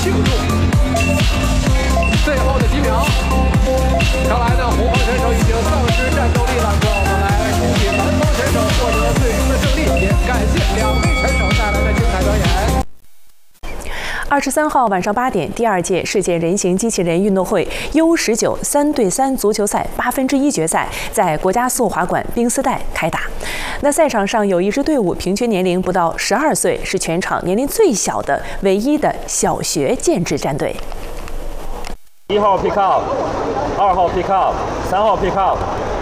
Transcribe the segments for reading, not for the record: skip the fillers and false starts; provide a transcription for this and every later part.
庆祝。最后的几秒，看来呢，红方选手已经丧失战斗力了。让我们来恭喜蓝方选手获得了最终的胜利，也感谢两位选手带来的精彩表演。 23号晚上8点，第2届世界人形机器人运动会 U19 3对3足球赛1/8决赛在国家速滑馆冰丝带开打。那赛场上有一支队伍，平均年龄不到12岁，是全场年龄最小的唯一的小学建制战队。 1号 pick up， 2号 pick up， 3号 pick up。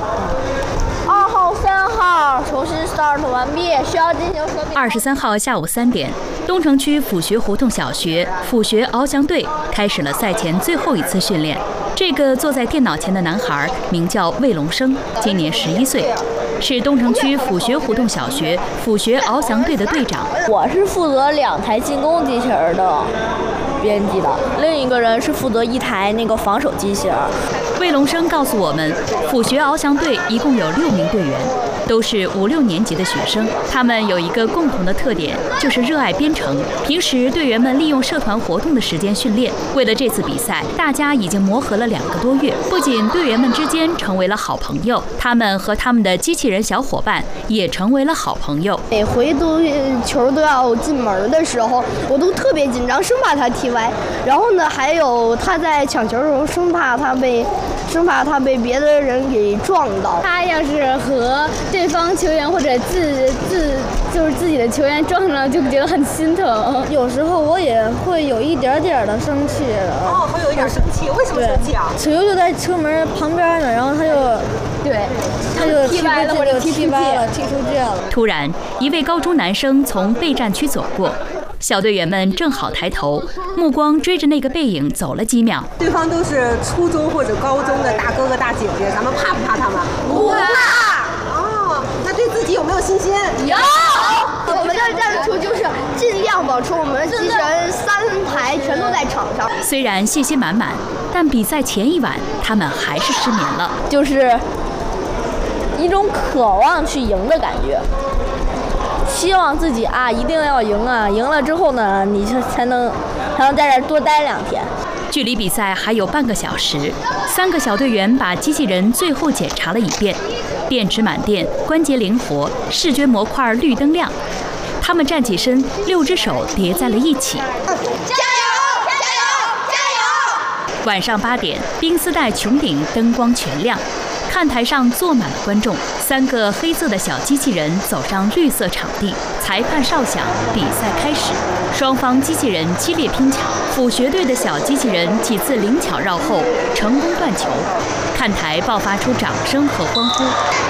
2号、3号重新 start 完毕，需要进行合并。 23号下午3点，东城区府学胡同小学府学翱翔队开始了赛前最后一次训练。这个坐在电脑前的男孩名叫魏龙生，今年11岁，是东城区府学胡同小学府学翱翔队的队长。 我是负责2台进攻机器人的编辑的，另一个人是负责1台那个防守机器人。 魏龙生告诉我们，府学翱翔队一共有6名队员，都是5、6年级的学生。他们有一个共同的特点，就是热爱编程。平时队员们利用社团活动的时间训练。为了这次比赛，大家已经磨合了2个多月。不仅队员们之间成为了好朋友，他们和他们的机器人小伙伴也成为了好朋友。 每回球都要进门的时候，我都特别紧张，生怕他踢歪。然后呢，还有他在抢球的时候，生怕他被别的人给撞到。 他要是和对方球员或者就是自己的球员撞上了，就觉得很心疼。 有时候我也会有一点点的生气的。 哦，会有一点生气，为什么生气啊？ 球就在车门旁边呢，然后他就踢歪了或者踢歪了，踢出界了。 突然，一位高中男生从备战区走过。小队员们正好抬头，目光追着那个背影走了几秒。 对方都是初中或者高中的大哥哥大姐姐，咱们怕不怕他们？ 不怕。 哦，那对自己有没有信心？ 有。我们的战术就是尽量保持我们机器人3台全都在场上。 虽然信心满满，但比赛前一晚他们还是失眠了， 就是一种渴望去赢的感觉。希望自己一定要赢啊！赢了之后呢，你才能在这儿多待2天。 距离比赛还有半个小时，3个小队员把机器人最后检查了一遍，电池满电，关节灵活，视觉模块绿灯亮。他们站起身，6只手叠在了一起。 加油！加油！加油！ 晚上8点，冰丝带穹顶灯光全亮。看台上坐满了观众，3个黑色的小机器人走上绿色场地，裁判哨响，比赛开始。双方机器人激烈拼抢，府学队的小机器人几次灵巧绕后，成功断球。看台爆发出掌声和欢呼。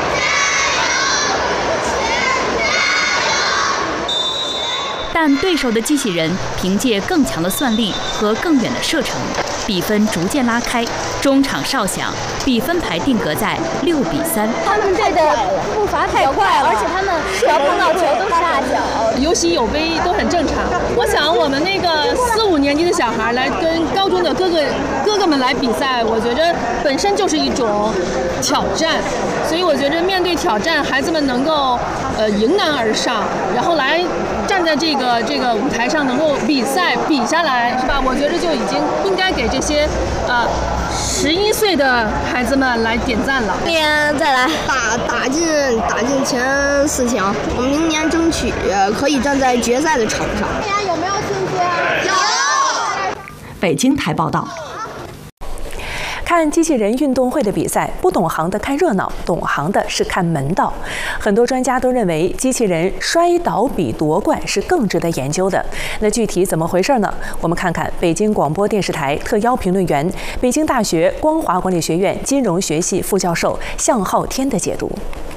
但对手的机器人凭借更强的算力和更远的射程，比分逐渐拉开。中场哨响，比分牌定格在6比3。 他们队的步伐太快了，而且他们只要碰到球都是大脚， 有喜有悲都很正常。我想我们那个4、5年级的小孩来跟高中的哥哥们来比赛，我觉得本身就是一种挑战，所以我觉得面对挑战，孩子们能够迎难而上，然后来站在这个舞台上能够比赛比下来，是吧？我觉得就已经应该给这些11岁的孩子们来点赞了。 明年再来打进前4强，我们明年争取可以站在决赛的场上。 大家有没有信心？有。 北京台报道。 看机器人运动会的比赛，不懂行的看热闹，懂行的是看门道。很多专家都认为，机器人摔倒比夺冠是更值得研究的。那具体怎么回事呢？我们看看北京广播电视台特邀评论员、北京大学光华管理学院金融学系副教授向昊天的解读。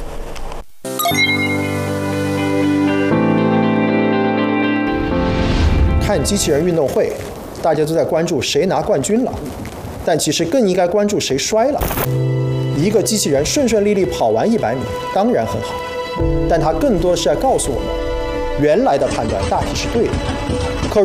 看机器人运动会，大家都在关注谁拿冠军了。但其实更应该关注谁摔了。一个机器人顺顺利利跑完100米，当然很好，但它更多是在告诉我们，原来的判断大体是对的。